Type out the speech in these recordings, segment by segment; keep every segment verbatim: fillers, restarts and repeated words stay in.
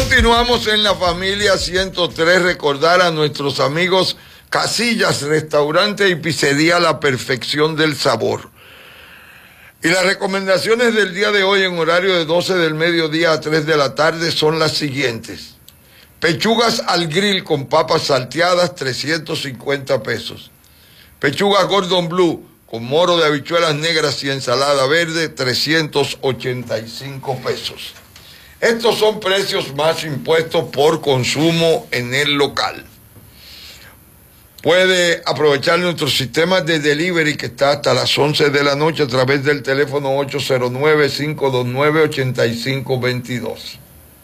Continuamos en la familia ciento tres, recordar a nuestros amigos Casillas, restaurante y pizzería La Perfección del Sabor. Y las recomendaciones del día de hoy en horario de doce del mediodía a tres de la tarde son las siguientes. Pechugas al grill con papas salteadas, trescientos cincuenta pesos. Pechugas Gordon Blue con moro de habichuelas negras y ensalada verde, trescientos ochenta y cinco pesos. Estos son precios más impuestos por consumo en el local. Puede aprovechar nuestro sistema de delivery que está hasta las once de la noche a través del teléfono ocho cero nueve, cinco dos nueve, ocho cinco dos dos.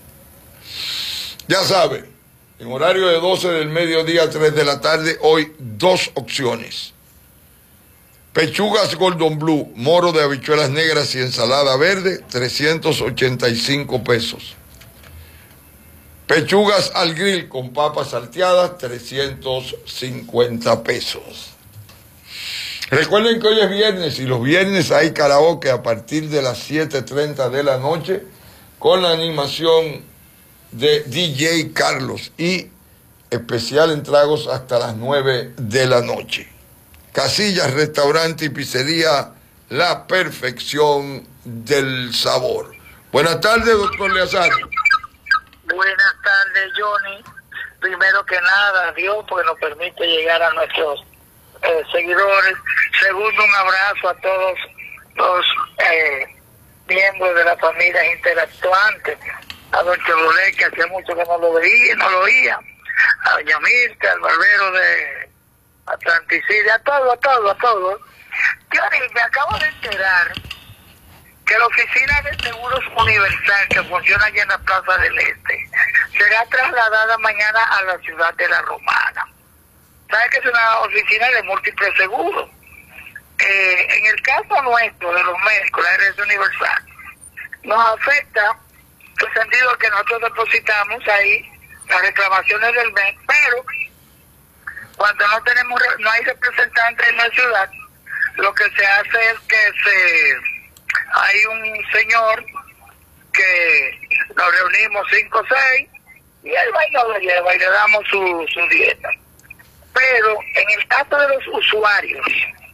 Ya sabe, en horario de doce del mediodía a tres de la tarde, hoy dos opciones. Pechugas Gordon Blue, moro de habichuelas negras y ensalada verde, trescientos ochenta y cinco pesos. Pechugas al grill con papas salteadas, trescientos cincuenta pesos. Recuerden que hoy es viernes y los viernes hay karaoke a partir de las siete treinta de la noche con la animación de D J Carlos y especial en tragos hasta las nueve de la noche. Casillas, restaurante y pizzería La Perfección del Sabor. Buenas tardes, doctor Leazar. Buenas tardes, Johnny. Primero que nada, Dios, porque nos permite llegar a nuestros eh, seguidores. Segundo, un abrazo a todos los eh, miembros de la familia interactuantes. A don Chevrolet, que hacía mucho que no lo veía, no lo oía. A doña Mirta, al barbero de Atlanticida, a todo, a todo, a todo. Johnny, me acabo de enterar que la oficina de seguros universal que funciona allá en la Plaza del Este será trasladada mañana a la ciudad de La Romana. ¿Sabes que es una oficina de múltiples seguros? Eh, en el caso nuestro, de los médicos, la R S Universal, nos afecta en el sentido que nosotros depositamos ahí las reclamaciones del mes, pero cuando no tenemos, no hay representantes en la ciudad, lo que se hace es que se hay un señor que nos reunimos cinco o seis y él va y nos lo lleva y le damos su, su dieta. Pero en el caso de los usuarios,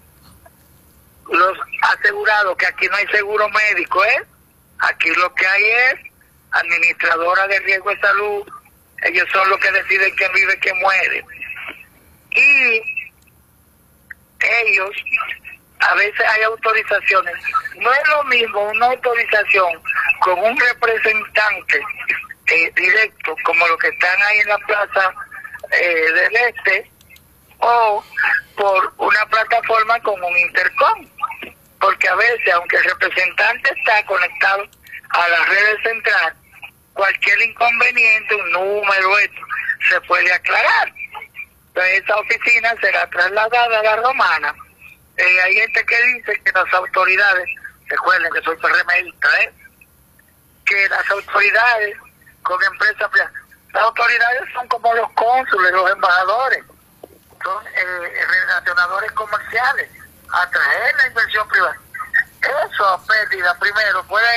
los asegurados, que aquí no hay seguro médico, ¿eh? Aquí lo que hay es administradora de riesgo de salud, ellos son los que deciden quién vive y quién muere. Y ellos, a veces hay autorizaciones. No es lo mismo una autorización con un representante eh, directo, como los que están ahí en la plaza eh, del Este, o por una plataforma con un intercom. Porque a veces, aunque el representante está conectado a la red central, cualquier inconveniente, un número, esto, se puede aclarar. Entonces, esa oficina será trasladada a La Romana. Eh, hay gente que dice que las autoridades, recuerden que soy PRMista, ¿eh? que las autoridades con empresas privadas, las autoridades son como los cónsules, los embajadores, son eh, relacionadores comerciales, atraer la inversión privada. Eso a pérdida, primero, puede